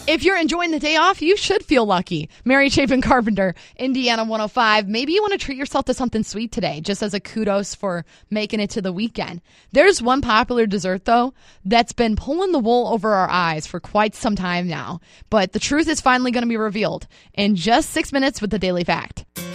If you're enjoying the day off, you should feel lucky. Mary Chapin Carpenter, Indiana 105. Maybe you want to treat yourself to something sweet today, just as a kudos for making it to the weekend. There's one popular dessert, though, that's been pulling the wool over our eyes for quite some time now. But the truth is finally going to be revealed in just 6 minutes with the Daily Fact.